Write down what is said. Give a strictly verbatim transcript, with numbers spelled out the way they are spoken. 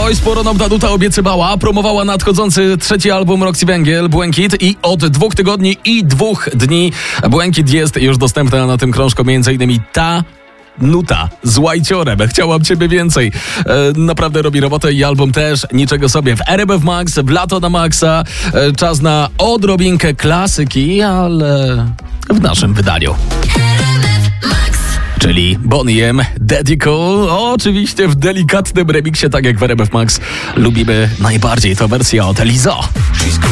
Oj, sporo nam ta nuta obiecywała. Promowała nadchodzący trzeci album Roxy Węgiel, Błękit, i od dwóch tygodni i dwóch dni Błękit jest już dostępna na tym krążku, między innymi ta nuta z Łajciorem. Chciałam ciebie więcej. E, naprawdę robi robotę i album też niczego sobie. W R M F Max, w lato na maksa. E, czas na odrobinkę klasyki, ale w naszym wydaniu. Czyli Bonnie M, Daddy Cool, oczywiście w delikatnym remiksie, tak jak w R M F Max lubimy najbardziej, to wersja od Lizo.